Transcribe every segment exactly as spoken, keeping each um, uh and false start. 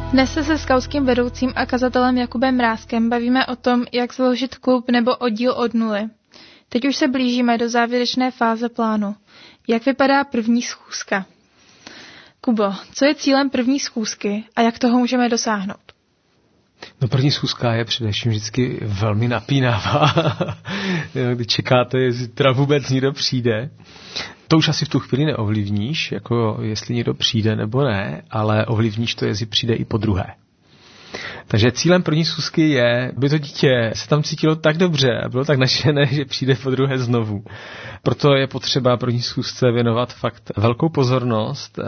Dnes se se skautským vedoucím a kazatelem Jakubem Mrázkem bavíme o tom, jak založit klub nebo oddíl od nuly. Teď už se blížíme do závěrečné fáze plánu. Jak vypadá první schůzka? Kubo, co je cílem první schůzky a jak toho můžeme dosáhnout? No, první schůzka je především vždycky velmi napínavá. Když čekáte, jestli teda vůbec někdo přijde. To už asi v tu chvíli neovlivníš, jako jestli někdo přijde nebo ne, ale ovlivníš to, jestli přijde i po druhé. Takže cílem první schůzky je, aby to dítě se tam cítilo tak dobře a bylo tak nadšené, že přijde po druhé znovu. Proto je potřeba první schůzce věnovat fakt velkou pozornost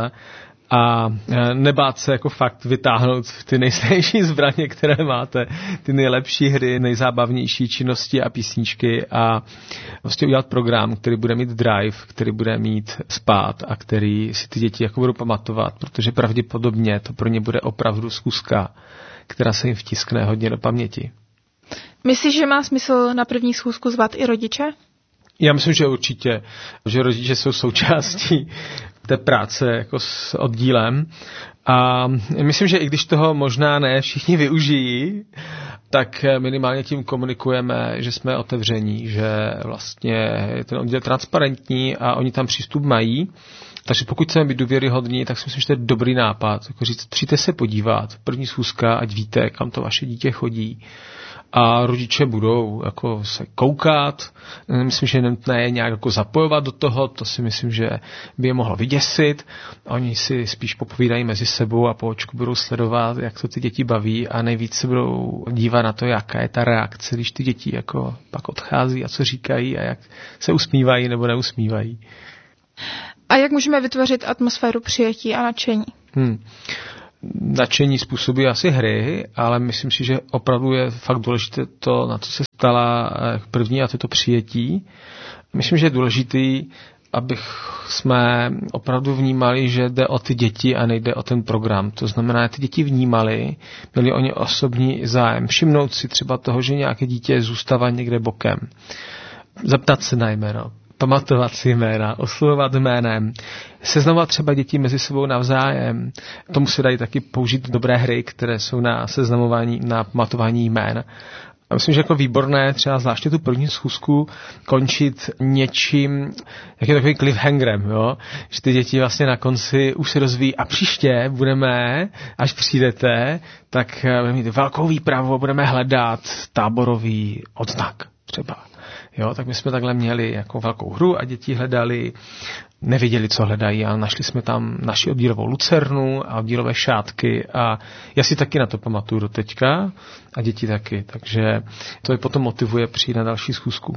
a nebát se jako fakt vytáhnout ty nejsilnější zbraně, které máte, ty nejlepší hry, nejzábavnější činnosti a písničky a vlastně udělat program, který bude mít drive, který bude mít spát a který si ty děti jako budou pamatovat, protože pravděpodobně to pro ně bude opravdu schůzka, která se jim vtiskne hodně do paměti. Myslíš, že má smysl na první schůzku zvat i rodiče? Já myslím, že určitě, že rodiče jsou součástí té práce jako s oddílem a myslím, že i když toho možná ne všichni využijí, tak minimálně tím komunikujeme, že jsme otevření, že vlastně je ten oddíl transparentní a oni tam přístup mají. Takže pokud chceme být důvěryhodní, tak si myslím, že to je dobrý nápad. Jako říct, přijďte se podívat, první schůzka, ať víte, kam to vaše dítě chodí. A rodiče budou jako se koukat. Myslím, že nutné je nějak jako zapojovat do toho, to si myslím, že by je mohlo vyděsit. Oni si spíš popovídají mezi sebou a po očku budou sledovat, jak to ty děti baví a nejvíc se budou dívat na to, jaká je ta reakce, když ty děti jako pak odchází a co říkají a jak se usmívají nebo neusmívají. A jak můžeme vytvořit atmosféru přijetí a nadšení? Hmm. Nadšení způsobí asi hry, ale myslím si, že opravdu je fakt důležité to, na co se stala první, a to je to přijetí. Myslím, že je důležitý, abych jsme opravdu vnímali, že jde o ty děti a nejde o ten program. To znamená, že ty děti vnímali, měli oni osobní zájem. Všimnout si třeba toho, že nějaké dítě zůstává někde bokem. Zeptat se na jméno. Pamatovat si jména, oslovovat jménem, seznamovat třeba děti mezi sebou navzájem. Tomu se dají taky použít dobré hry, které jsou na seznamování, na pamatování jmén. A myslím, že jako výborné třeba zvláště tu první schůzku končit něčím, jak je takový cliffhangerem, jo? Že ty děti vlastně na konci už se rozvíjí a příště budeme, až přijdete, tak budeme mít velkou výpravu a budeme hledat táborový odznak třeba. Jo, tak my jsme takhle měli jako velkou hru a děti hledali, nevěděli, co hledají, ale našli jsme tam naši oddílovou lucernu a oddílové šátky a já si taky na to pamatuju do teďka a děti taky, takže to je potom motivuje přijít na další schůzku.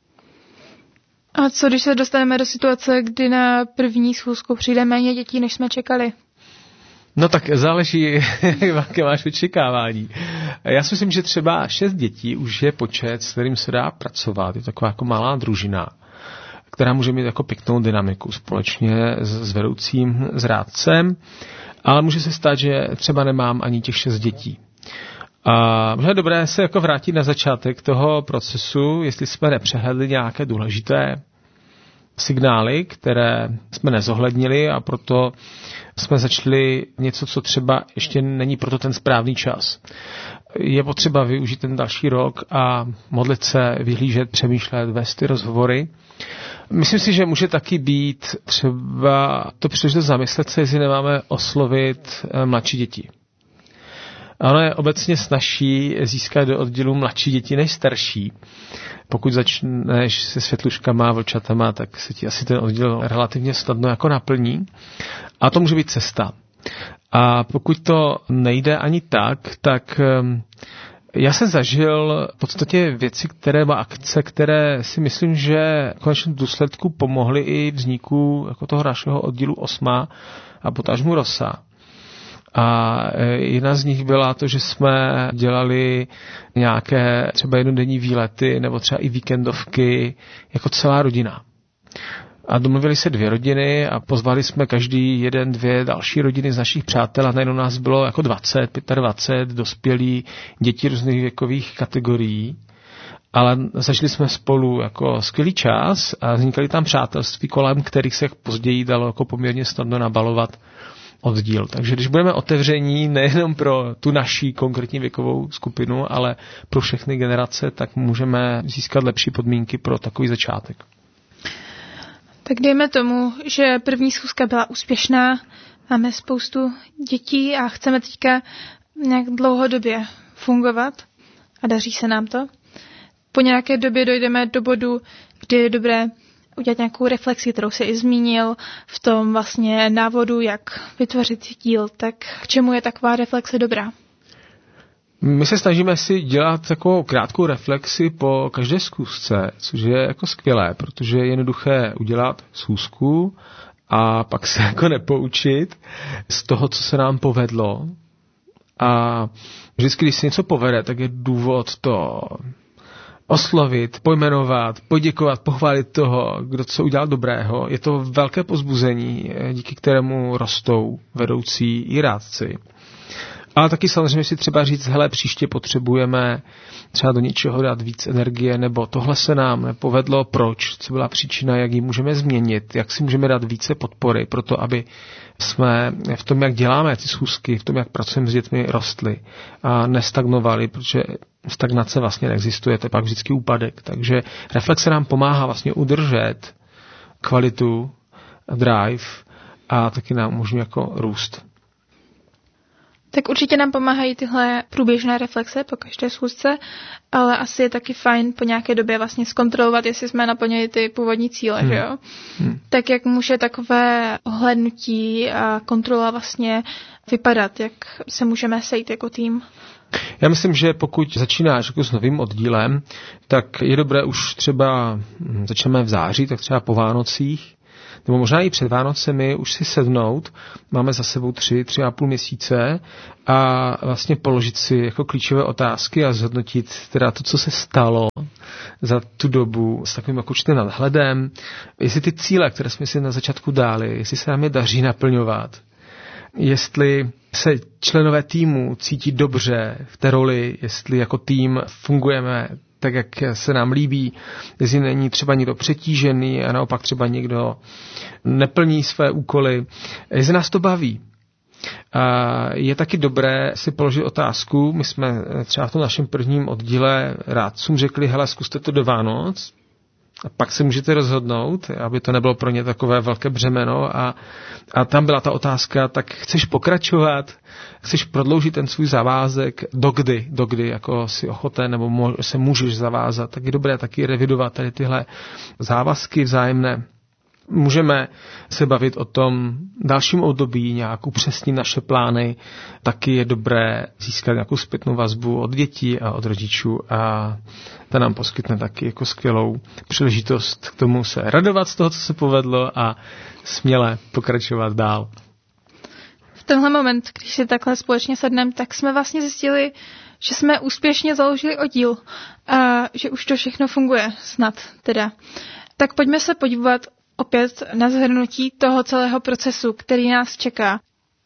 A co když se dostaneme do situace, kdy na první schůzku přijde méně dětí, než jsme čekali? No tak záleží, jaké máš očekávání. Já si myslím, že třeba šest dětí už je počet, s kterým se dá pracovat. Je to taková jako malá družina, která může mít jako pěknou dynamiku společně s, s vedoucím, s rádcem, ale může se stát, že třeba nemám ani těch šest dětí. A je dobré se jako vrátit na začátek toho procesu, jestli jsme nepřehledli nějaké důležité signály, které jsme nezohlednili a proto jsme začali něco, co třeba ještě není proto ten správný čas. Je potřeba využít ten další rok a modlit se, vyhlížet, přemýšlet, vést ty rozhovory. Myslím si, že může taky být třeba to příležitost zamyslet se, jestli nemáme oslovit mladší děti. Ono je obecně snazší získat do oddílu mladší děti než starší. Pokud začneš se světluškama, vlčatama, tak se ti asi ten oddíl relativně snadno jako naplní. A to může být cesta. A pokud to nejde ani tak, tak já jsem zažil v podstatě věci, které má akce, které si myslím, že v konečném důsledku pomohly i vzniku jako toho našeho oddílu Osma a potažmu Rosa. A jedna z nich byla to, že jsme dělali nějaké třeba jednodenní výlety nebo třeba i víkendovky jako celá rodina. A domluvili se dvě rodiny a pozvali jsme každý jeden, dvě další rodiny z našich přátel a najednou nás bylo jako dvacet, dvacet pět dospělí děti různých věkových kategorií. Ale zažili jsme spolu jako skvělý čas a vznikaly tam přátelství, kolem kterých se později dalo jako poměrně snadno nabalovat oddíl. Takže když budeme otevření nejenom pro tu naší konkrétní věkovou skupinu, ale pro všechny generace, tak můžeme získat lepší podmínky pro takový začátek. Tak dejme tomu, že první schůzka byla úspěšná, máme spoustu dětí a chceme teďka nějak dlouhodobě fungovat a daří se nám to. Po nějaké době dojdeme do bodu, kdy je dobré udělat nějakou reflexi, kterou se i zmínil v tom vlastně návodu, jak vytvořit díl. Tak k čemu je taková reflexe dobrá? My se snažíme si dělat takovou krátkou reflexi po každé schůzce, což je jako skvělé, protože je jednoduché udělat schůzku a pak se jako nepoučit z toho, co se nám povedlo. A vždycky, když se něco povede, tak je důvod to oslovit, pojmenovat, poděkovat, pochválit toho, kdo co udělal dobrého. Je to velké povzbuzení, díky kterému rostou vedoucí i rádci. Ale taky samozřejmě si třeba říct, hele, příště potřebujeme třeba do něčeho dát víc energie, nebo tohle se nám nepovedlo, proč, co byla příčina, jak ji můžeme změnit, jak si můžeme dát více podpory pro to, aby jsme v tom, jak děláme ty schůzky, v tom, jak pracujeme s dětmi, rostli a nestagnovali, protože stagnace vlastně neexistuje, to je pak vždycky úpadek. Takže reflexe nám pomáhá vlastně udržet kvalitu, drive a taky nám umožňuje jako růst. Tak určitě nám pomáhají tyhle průběžné reflexe po každé schůzce, ale asi je taky fajn po nějaké době vlastně zkontrolovat, jestli jsme naplnili ty původní cíle, hmm. že jo? Hmm. Tak jak může takové ohlédnutí a kontrola vlastně vypadat, jak se můžeme sejít jako tým? Já myslím, že pokud začínáš jako s novým oddílem, tak je dobré už třeba, začneme v září, tak třeba po Vánocích, nebo možná i před Vánocemi už si sednout, máme za sebou tři, tři a půl měsíce a vlastně položit si jako klíčové otázky a zhodnotit teda to, co se stalo za tu dobu s takovým jako určitým nadhledem, jestli ty cíle, které jsme si na začátku dali, jestli se nám je daří naplňovat, jestli se členové týmu cítí dobře v té roli, jestli jako tým fungujeme tak, jak se nám líbí, jestli není třeba někdo přetížený a naopak třeba někdo neplní své úkoly, jestli nás to baví. A je taky dobré si položit otázku, my jsme třeba v tom našem prvním oddíle rádcům řekli, hele, zkuste to do Vánoc, a pak se můžete rozhodnout, aby to nebylo pro ně takové velké břemeno. A, a tam byla ta otázka, tak chceš pokračovat, chceš prodloužit ten svůj závazek, dokdy, dokdy jako si ochoten nebo mo- se můžeš zavázat. Tak je dobré taky revidovat tady tyhle závazky vzájemné. Můžeme se bavit o tom dalším období, nějak upřesnit naše plány. Taky je dobré získat nějakou zpětnou vazbu od dětí a od rodičů a ta nám poskytne taky jako skvělou příležitost k tomu se radovat z toho, co se povedlo a směle pokračovat dál. V tenhle moment, když si takhle společně sedneme, tak jsme vlastně zjistili, že jsme úspěšně založili oddíl a že už to všechno funguje snad teda. Tak pojďme se podívat opět na shrnutí toho celého procesu, který nás čeká.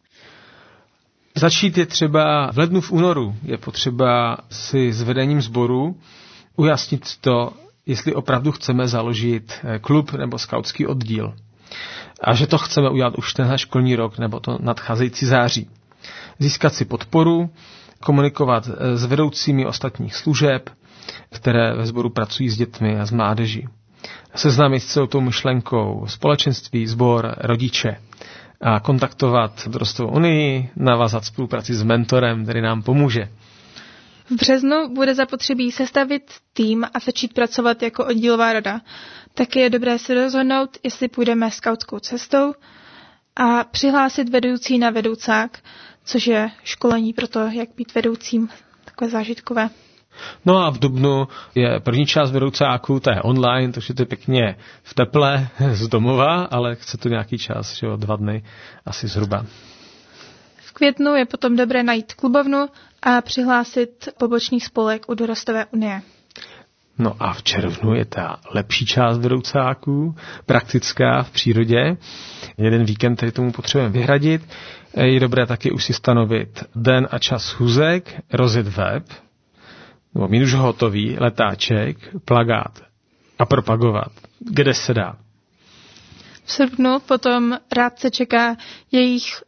Začít je třeba v lednu, v únoru. Je potřeba si s vedením sboru ujasnit to, jestli opravdu chceme založit klub nebo skautský oddíl. A že to chceme udělat už tenhle školní rok nebo to nadcházející září. Získat si podporu, komunikovat s vedoucími ostatních služeb, které ve sboru pracují s dětmi a s mládeží. Seznámit s celou tou myšlenkou společenství, sbor, rodiče a kontaktovat Dorostovou unii, navázat spolupráci s mentorem, který nám pomůže. V březnu bude zapotřebí sestavit tým a začít pracovat jako oddílová rada. Taky je dobré si rozhodnout, jestli půjdeme skautskou cestou a přihlásit vedoucí na vedoucák, což je školení pro to, jak být vedoucím, takové zážitkové. No a v dubnu je první část vedoucáků, to je online, takže to je pěkně v teple z domova, ale chce to nějaký čas, že jo, dva dny asi zhruba. V květnu je potom dobré najít klubovnu a přihlásit pobočný spolek u Dorostové unie. No a v červnu je ta lepší část vedoucáků, praktická v přírodě. Jeden víkend tady tomu potřebujeme vyhradit. Je dobré taky už si stanovit den a čas schůzek, rozjet web, nebo mít už hotový letáček, plakát a propagovat, kde se dá. V srpnu potom rádce čeká jejich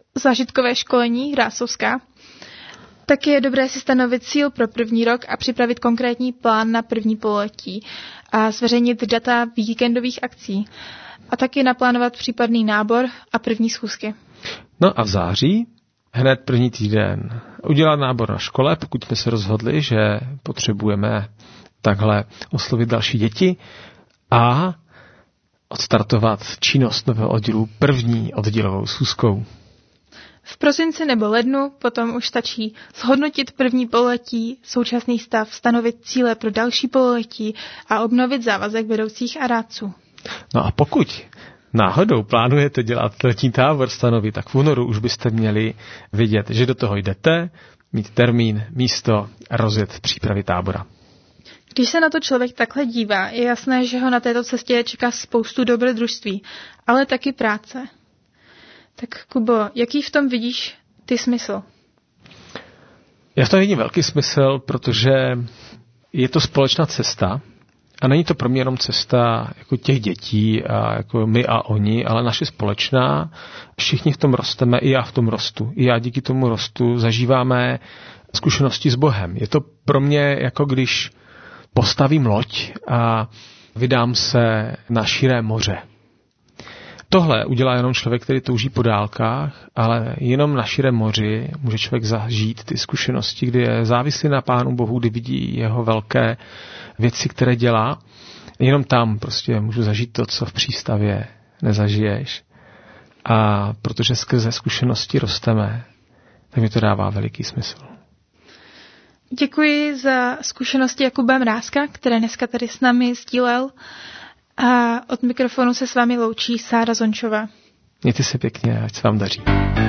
zážitkové školení Hrásovská, tak je dobré si stanovit cíl pro první rok a připravit konkrétní plán na první pololetí a zveřejnit data víkendových akcí a taky naplánovat případný nábor a první schůzky. No a v září, hned první týden, udělat nábor na škole, pokud jsme se rozhodli, že potřebujeme takhle oslovit další děti a odstartovat činnost nového oddílu první oddělovou schůzkou. V prosinci nebo lednu potom už stačí zhodnotit první pololetí, současný stav, stanovit cíle pro další pololetí a obnovit závazek vedoucích a rádců. No a pokud náhodou plánujete dělat letní tábor stanovy, tak v únoru už byste měli vidět, že do toho jdete, mít termín, místo a rozjet přípravy tábora. Když se na to člověk takhle dívá, je jasné, že ho na této cestě čeká spoustu dobrodružství, ale taky práce. Tak Kubo, jaký v tom vidíš ty smysl? Já v tom vidím velký smysl, protože je to společná cesta a není to pro mě jenom cesta jako těch dětí a jako my a oni, ale naše společná. Všichni v tom rosteme, i já v tom rostu. I já díky tomu rostu zažíváme zkušenosti s Bohem. Je to pro mě jako když postavím loď a vydám se na širé moře. Tohle udělá jenom člověk, který touží po dálkách, ale jenom na širém moři může člověk zažít ty zkušenosti, kdy je závislý na Pánu Bohu, kdy vidí jeho velké věci, které dělá. Jenom tam prostě můžu zažít to, co v přístavě nezažiješ. A protože skrze zkušenosti rosteme, tak mi to dává veliký smysl. Děkuji za zkušenosti Jakuba Mrázka, které dneska tady s námi sdílel. A od mikrofonu se s vámi loučí Sára Zončová. Mějte se pěkně, ať se vám daří.